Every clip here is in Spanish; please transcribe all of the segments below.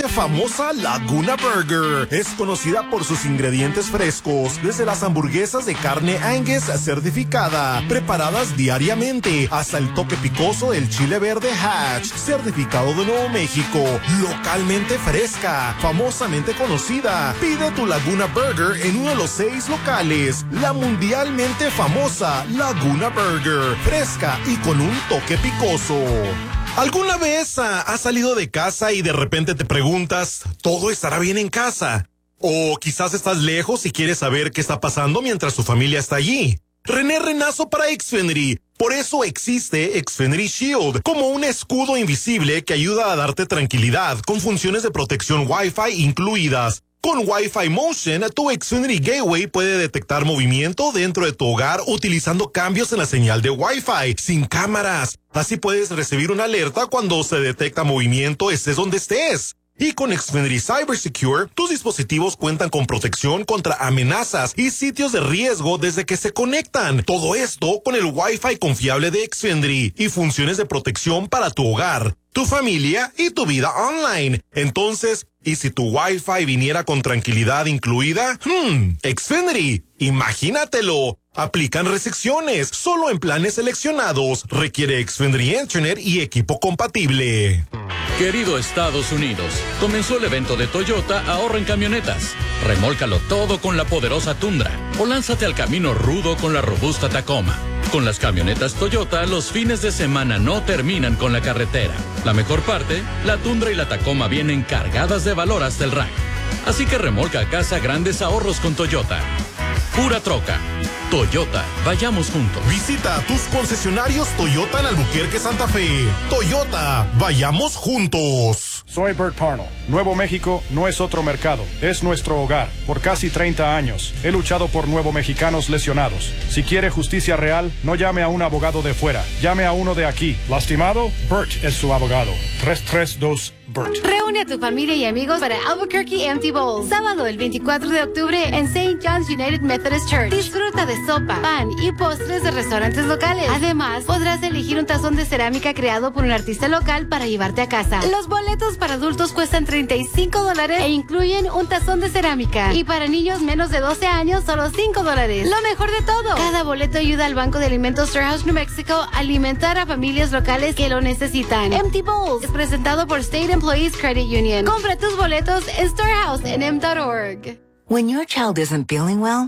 mundialmente famosa Laguna Burger. Es conocida por sus ingredientes frescos, desde las hamburguesas de carne Angus certificada, preparadas diariamente, hasta el toque picoso del chile verde Hatch, certificado de Nuevo México, localmente fresca, famosamente conocida. Pide tu Laguna Burger en uno de los 6 locales. La mundialmente famosa Laguna Burger, fresca y con un toque picoso. ¿Alguna vez has salido de casa y de repente te preguntas, ¿todo estará bien en casa? O quizás estás lejos y quieres saber qué está pasando mientras tu familia está allí. René Renazo para Xfinity. Por eso existe Xfinity Shield, como un escudo invisible que ayuda a darte tranquilidad con funciones de protección Wi-Fi incluidas. Con Wi-Fi Motion, tu Xfinity Gateway puede detectar movimiento dentro de tu hogar utilizando cambios en la señal de Wi-Fi, sin cámaras. Así puedes recibir una alerta cuando se detecta movimiento estés donde estés. Y con Xfinity Cybersecure, tus dispositivos cuentan con protección contra amenazas y sitios de riesgo desde que se conectan. Todo esto con el Wi-Fi confiable de Xfinity y funciones de protección para tu hogar, tu familia y tu vida online. Entonces, ¿y si tu Wi-Fi viniera con tranquilidad incluida? Xfinity, imagínatelo. Aplican restricciones solo en planes seleccionados. Requiere Xfinity Internet y equipo compatible. Querido Estados Unidos, comenzó el evento de Toyota Ahorra en Camionetas. Remólcalo todo con la poderosa Tundra o lánzate al camino rudo con la robusta Tacoma. Con las camionetas Toyota, los fines de semana no terminan con la carretera. La mejor parte, la Tundra y la Tacoma vienen cargadas de valor hasta el rack. Así que remolca a casa grandes ahorros con Toyota. Pura troca. Toyota, vayamos juntos. Visita tus concesionarios Toyota en Albuquerque, Santa Fe. Toyota, vayamos juntos. Soy Bert Parnell. Nuevo México no es otro mercado, es nuestro hogar. Por casi 30 años, he luchado por nuevo mexicanos lesionados. Si quiere justicia real, no llame a un abogado de fuera, llame a uno de aquí. ¿Lastimado? Bert es su abogado. 332-BERT. Reúne a tu familia y amigos para Albuquerque Empty Bowl. Sábado el 24 de octubre en St. John's United Methodist Church. Disfruta de sopa, pan y postres de restaurantes locales. Además, podrás elegir un tazón de cerámica creado por un artista local para llevarte a casa. Los boletos para adultos cuestan $35 e incluyen un tazón de cerámica. Y para niños menos de 12 años, solo $5. Lo mejor de todo, cada boleto ayuda al Banco de Alimentos Storehouse New Mexico a alimentar a familias locales que lo necesitan. Empty Bowls es presentado por State Employees Credit Union. Compra tus boletos en storehouseNM.org. When your child isn't feeling well,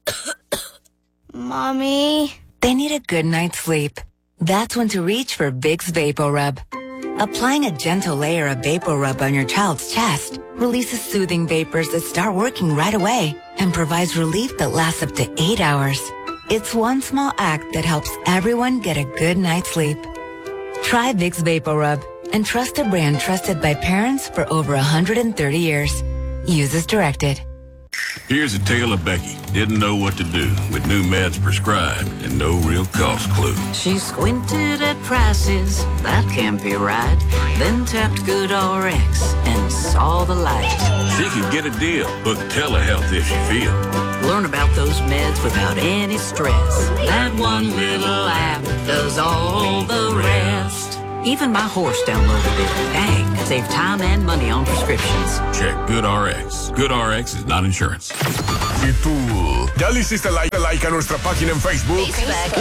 Mommy, they need a good night's sleep. That's when to reach for Vicks VapoRub. Applying a gentle layer of VapoRub on your child's chest releases soothing vapors that start working right away and provides relief that lasts up to 8 hours. It's one small act that helps everyone get a good night's sleep. Try Vicks VapoRub and trust a brand trusted by parents for over 130 years. Use as directed. Here's a tale of Becky. Didn't know what to do with new meds prescribed and no real cost clue. She squinted at prices, that can't be right. Then tapped GoodRx and saw the light. She could get a deal, book telehealth if she feel. Learn about those meds without any stress. That one little app does all the rest. Even my horse downloaded it. Dang, save time and money on prescriptions. Check GoodRx. GoodRx is not insurance. ¿Y tú? ¿Ya le hiciste like a nuestra página en Facebook?